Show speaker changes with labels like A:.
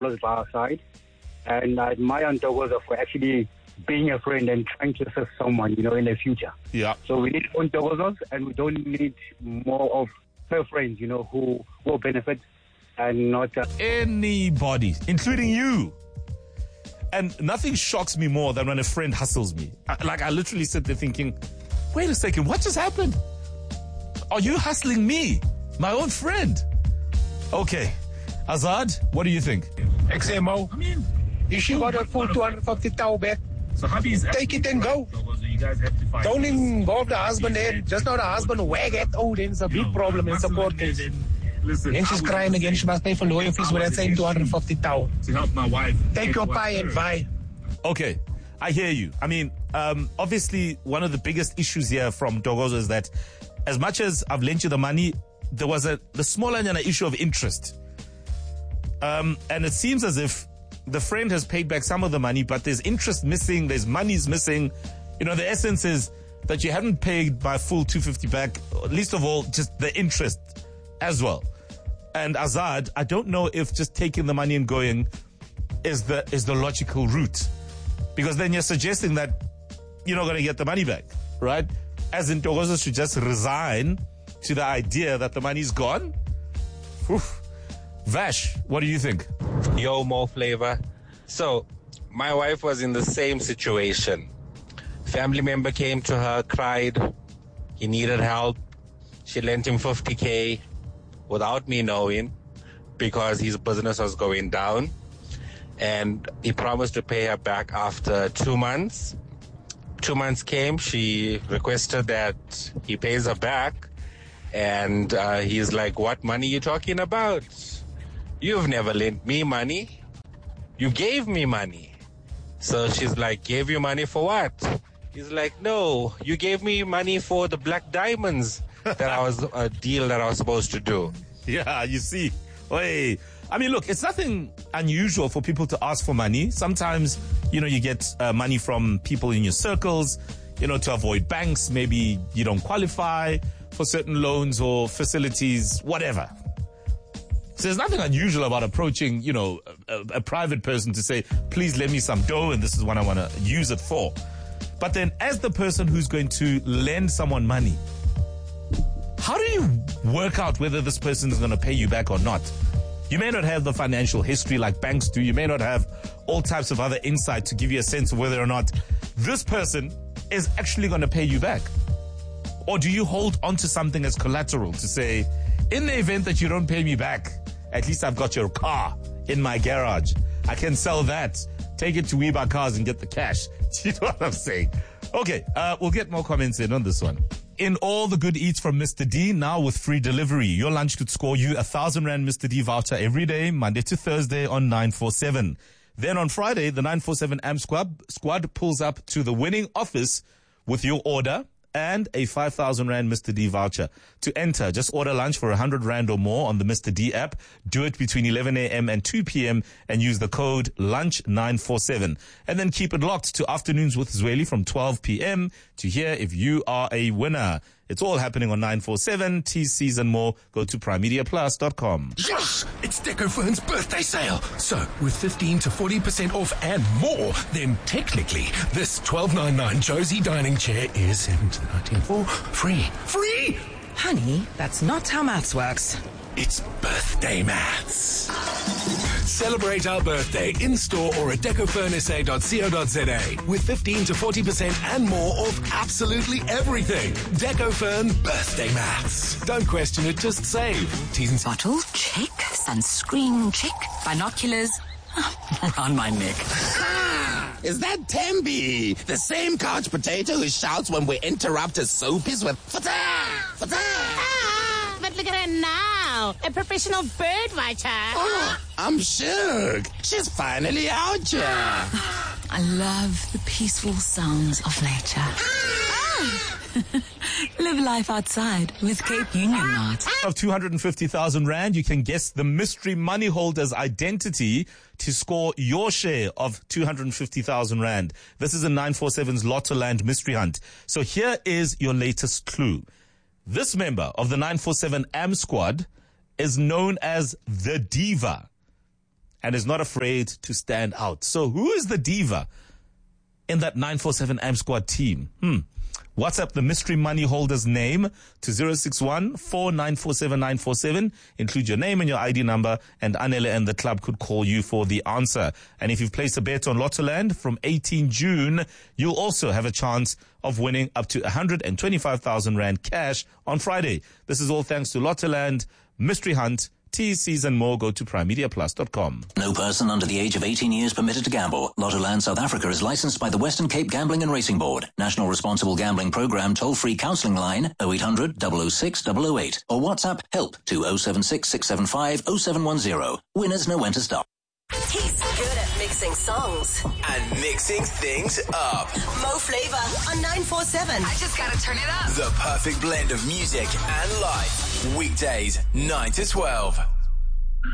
A: was by our side. And I admire Ntokozo for actually being a friend and trying to assist someone, in the future.
B: Yeah.
A: So we need more Ntokozos, and we don't need more of her friends, who will benefit and not...
B: Anybody, including you. And nothing shocks me more than when a friend hustles me. I literally sit there thinking, wait a second, what just happened? Are you hustling me, my own friend? Okay. Azad, what do you think?
C: XMO. If she got a full 250,000 back, so take it and go. Don't involve the husband there. Just know the husband wag it. Oh, then it's a big problem in support case. Then she's crying again. She must pay for lawyer fees with that same 250,000.
D: To help my wife.
C: Take your pie and buy.
B: Okay, I hear you. I mean, obviously, one of the biggest issues here from Ntokozo is that as much as I've lent you the money, there was the small issue of interest. And it seems as if the friend has paid back some of the money, but there's interest missing, there's money's missing. The essence is that you haven't paid my full 250 back, least of all, just the interest as well. And Azad, I don't know if just taking the money and going is the logical route. Because then you're suggesting that you're not going to get the money back, right? As in, Ntokozo should just resign to the idea that the money's gone. Oof. Vash, what do you think?
E: Yo, more flavor. So, my wife was in the same situation. Family member came to her, cried. He needed help. She lent him 50K without me knowing because his business was going down. And he promised to pay her back after 2 months. 2 months came. She requested that he pays her back. And he's like, what money are you talking about? You've never lent me money. You gave me money. So she's like, gave you money for what? He's like, no, you gave me money for the black diamonds that I was a deal that I was supposed to do.
B: Yeah, you see. Hey, I mean, look, it's nothing unusual for people to ask for money. Sometimes, you get money from people in your circles, to avoid banks. Maybe you don't qualify for certain loans or facilities, whatever. So there's nothing unusual about approaching, a private person to say, please lend me some dough and this is what I want to use it for. But then as the person who's going to lend someone money, how do you work out whether this person is going to pay you back or not? You may not have the financial history like banks do. You may not have all types of other insight to give you a sense of whether or not this person is actually going to pay you back. Or do you hold onto something as collateral to say, in the event that you don't pay me back, at least I've got your car in my garage. I can sell that, take it to We Buy Cars and get the cash. Do you know what I'm saying? Okay, we'll get more comments in on this one. In all the good eats from Mr. D, now with free delivery. Your lunch could score you 1,000 Rand Mr. D voucher every day, Monday to Thursday on 947. Then on Friday, the 947 AM squad pulls up to the winning office with your order and a 5,000 Rand Mr. D voucher. To enter, just order lunch for 100 Rand or more on the Mr. D app. Do it between 11 a.m. and 2 p.m. and use the code LUNCH947. And then keep it locked to Afternoons with Zweli from 12 p.m. to hear if you are a winner. It's all happening on 947. T-C's and more. Go to primediaplus.com.
F: Yes! It's Decofern's birthday sale. So, with 15 to 40% off and more, then technically, this 12.99 Josie dining chair is in 19.4 free. Free!
G: Honey, that's not how maths works.
F: It's birthday maths. Celebrate our birthday in-store or at decofurnsa.co.za with 15 to 40% and more off absolutely everything. Decofern birthday maths. Don't question it, just save. T's and
G: Bottle, check. Sunscreen, check. Binoculars, around my neck.
H: Is that Tembi? The same couch potato who shouts when we interrupt his soapies with fata, fata.
I: But look at her now, a professional bird watcher.
H: Oh, I'm shook. She's finally out here.
G: I love the peaceful sounds of nature. Live life outside with Cape Union Mart.
B: Of 250,000 Rand, you can guess the mystery money holder's identity to score your share of 250,000 Rand. This is a 947's Lotto Land mystery hunt. So here is your latest clue. This member of the 947 AM squad is known as the Diva. and is not afraid to stand out. So who is the diva in that 947 AMP Squad team? WhatsApp the mystery money holder's name to 061-4947947. Include your name and your ID number, and Anele and the club could call you for the answer. And if you've placed a bet on Lottoland from 18 June, you'll also have a chance of winning up to 125,000 Rand cash on Friday. This is all thanks to Lottoland Mystery Hunt. TCs and more, go to primemediaplus.com.
D: No person under the age of 18 years permitted to gamble. Lottoland South Africa is licensed by the Western Cape Gambling and Racing Board. National Responsible Gambling Programme toll-free counselling line 0800 006 008 or WhatsApp help to 076 675 0710. Winners know when to stop.
J: He's good at mixing songs
K: and mixing things up.
J: Mo Flava on 947.
K: I just gotta turn it up. The perfect blend of music and life. Weekdays 9 to 12.